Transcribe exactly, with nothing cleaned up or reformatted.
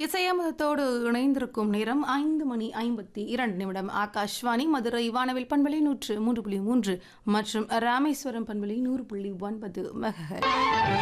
இசையமதத்தோடு இணைந்திருக்கும் நேரம் ஐந்து மணி ஐம்பத்தி இரண்டு நிமிடம். ஆகாஷ்வாணி மதுரை வானவில் பண்பலை நூற்று மூன்று புள்ளி மூன்று மற்றும் ராமேஸ்வரம் பண்பலை நூறு புள்ளி ஒன்பது மெகாஹெர்ட்ஸ்.